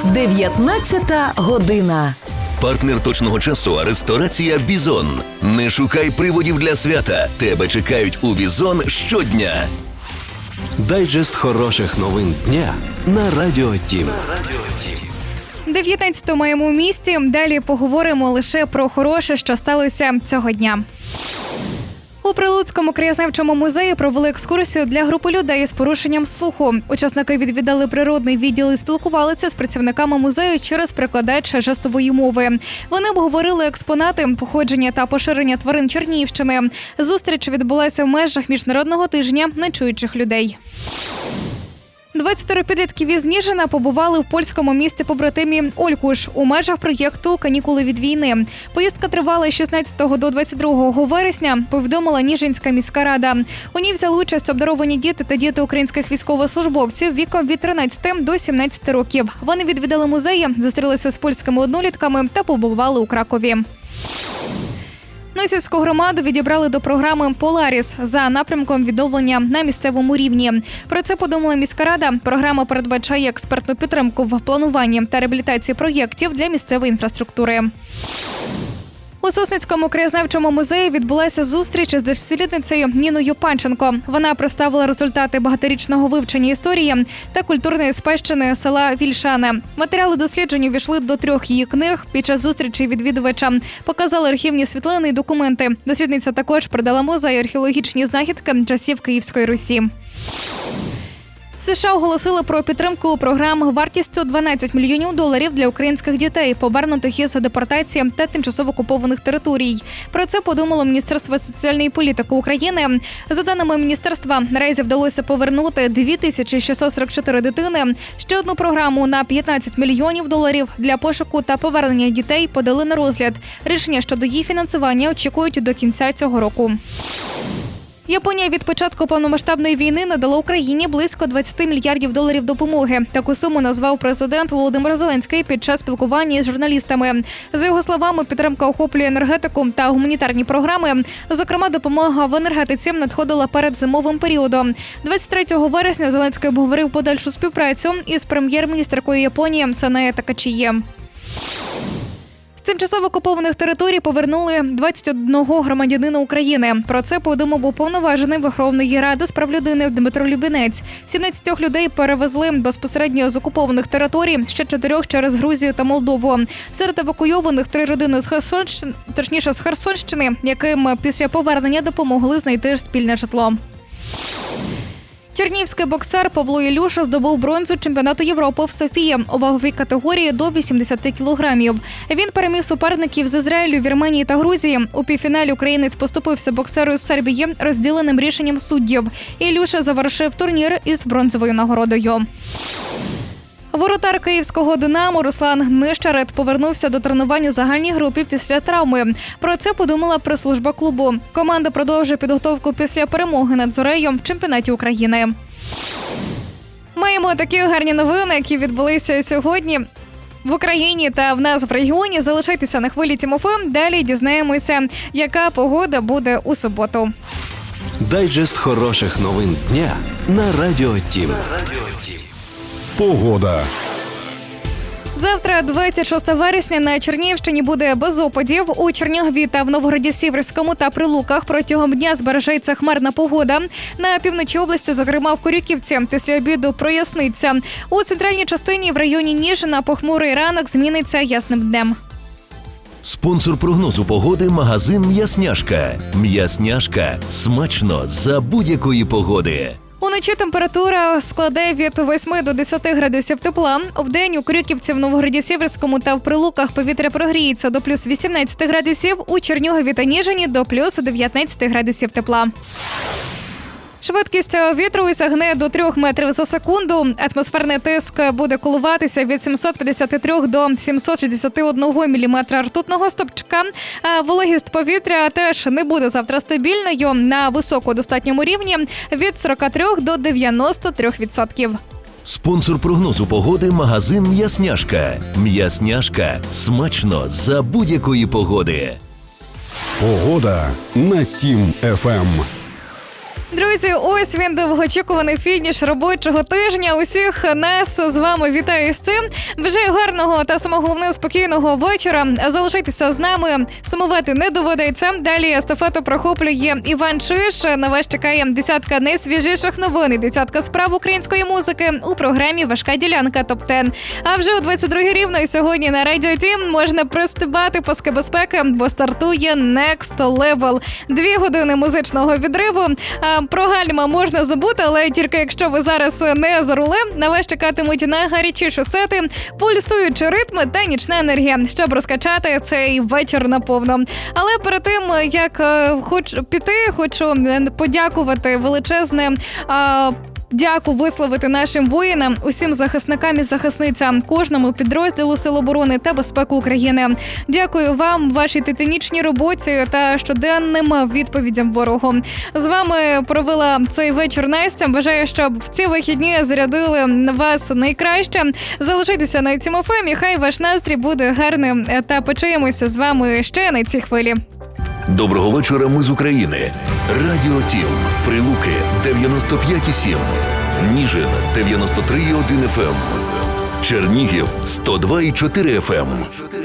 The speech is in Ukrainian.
19 година. Партнер точного часу – ресторація «Бізон». Не шукай приводів для свята. Тебе чекають у «Бізон» щодня. Дайджест хороших новин дня на Радіо Тім. 19 маємо у місті. Далі поговоримо лише про хороше, що сталося цього дня. У Прилуцькому краєзнавчому музеї провели екскурсію для групи людей з порушенням слуху. Учасники відвідали природний відділ і спілкувалися з працівниками музею через перекладач жестової мови. Вони обговорили експонати, походження та поширення тварин Чернігівщини. Зустріч відбулася в межах Міжнародного тижня нечуючих людей. 20 підлітків із Ніжина побували в польському місті побратимі Олькуш у межах проєкту «Канікули від війни». Поїздка тривала з 16 до 22 вересня, повідомила Ніжинська міська рада. У ній взяли участь обдаровані діти та діти українських військовослужбовців віком від 13 до 17 років. Вони відвідали музеї, зустрілися з польськими однолітками та побували у Кракові. Носівську громаду відібрали до програми «Поларіс» за напрямком відновлення на місцевому рівні. Про це повідомила міська рада. Програма передбачає експертну підтримку в плануванні та реабілітації проєктів для місцевої інфраструктури. У Сосницькому краєзнавчому музеї відбулася зустріч із дослідницею Ніною Панченко. Вона представила результати багаторічного вивчення історії та культурної спадщини села Вільшане. Матеріали досліджень увійшли до 3 її книг. Під час зустрічі відвідувача показали архівні світлини і документи. Дослідниця також передала музею археологічні знахідки часів Київської Русі. США оголосили про підтримку програм вартістю $12 мільйонів для українських дітей, повернутих із депортації та тимчасово окупованих територій. Про це повідомило Міністерство соціальної політики України. За даними міністерства, наразі вдалося повернути 2644 дитини. Ще одну програму на $15 мільйонів для пошуку та повернення дітей подали на розгляд. Рішення щодо її фінансування очікують до кінця цього року. Японія від початку повномасштабної війни надала Україні близько $20 мільярдів допомоги. Таку суму назвав президент Володимир Зеленський під час спілкування із журналістами. За його словами, підтримка охоплює енергетику та гуманітарні програми. Зокрема, допомога в енергетиці надходила перед зимовим періодом. 23 вересня Зеленський обговорив подальшу співпрацю із прем'єр-міністеркою Японії Санеє Такачіє. З тимчасово окупованих територій повернули 21 громадянина України. Про це повідомив уповноважений Верховної Ради з прав людини Дмитро Лубінець. 17 людей перевезли безпосередньо з окупованих територій, ще 4 через Грузію та Молдову. Серед евакуйованих 3 родини з Херсонщини, яким після повернення допомогли знайти спільне житло. Чернігівський боксер Павло Ілюша здобув бронзу чемпіонату Європи в Софії у ваговій категорії до 80 кілограмів. Він переміг суперників з Ізраїлю, Вірменії та Грузії. У півфіналі українець поступився боксеру з Сербії розділеним рішенням суддів. Ілюша завершив турнір із бронзовою нагородою. Воротар київського «Динамо» Руслан Нищарет повернувся до тренувань у загальній групі після травми. Про це повідомила прес-служба клубу. Команда продовжує підготовку після перемоги над «Зорею» в чемпіонаті України. Маємо такі гарні новини, які відбулися сьогодні в Україні та в нас в регіоні. Залишайтеся на хвилі Тім ФМ. Далі дізнаємося, яка погода буде у суботу. Дайджест хороших новин дня на Радіо Тім. Погода. Завтра, 26 вересня, на Чернігівщині буде без опадів. У Чернігові та в Новгороді-Сіверському та Прилуках протягом дня збережеться хмарна погода. На півночі області, зокрема в Корюківці, після обіду проясниться. У центральній частині в районі Ніжина похмурий ранок зміниться ясним днем. Спонсор прогнозу погоди – магазин «М'ясняшка». «М'ясняшка» – смачно за будь-якої погоди. Уночі температура складе від 8 до 10 градусів тепла. Вдень у Корюківці, в Новгороді-Сіверському та в Прилуках повітря прогріється до плюс 18 градусів, у Чернігові та Ніжині до плюс 19 градусів тепла. Швидкість вітру сягне до 3 метрів за секунду. Атмосферний тиск буде коливатися від 753 до 761 міліметра ртутного стовпчика. А вологість повітря теж не буде завтра стабільною. На високодостатньому рівні від 43 до 93%. Спонсор прогнозу погоди – магазин «М'ясняшка». «М'ясняшка» – смачно за будь-якої погоди. Погода на Тім ФМ. Друзі, ось він довгоочікуваний фініш робочого тижня. Усіх нас з вами вітаю з цим. Бажаю гарного та самого головне спокійного вечора. Залишайтеся з нами, сумувати не доведеться. Далі естафету прохоплює Іван Чиж. На вас чекає десятка найсвіжіших новин і десятка справ української музики у програмі «Важка ділянка ТОП-10». А вже о 22-й рівно і сьогодні на Радіо Тім можна пристебати паски безпеки, бо стартує Next Level. 2 години музичного відриву. Про гальма можна забути, але тільки якщо ви зараз не за рулем, на вас чекатимуть найгарячіші сети, пульсуючі ритми та нічна енергія, щоб розкачати цей вечір наповно. Але перед тим, як хочу подякувати величезне дяку висловити нашим воїнам, усім захисникам і захисницям, кожному підрозділу Сил оборони та безпеки України. Дякую вам, вашій титанічній роботі та щоденним відповідям ворогу. З вами провела цей вечір Настя. Бажаю, щоб в ці вихідні зарядили вас найкраще. Залишайтеся на Тім ФМ, і хай ваш настрій буде гарним. Та почуємося з вами ще на цій хвилі. Доброго вечора, ми з України. Радіо Тім. Прилуки 95,7. Ніжин 93,1 FM. Чернігів 102,4 FM.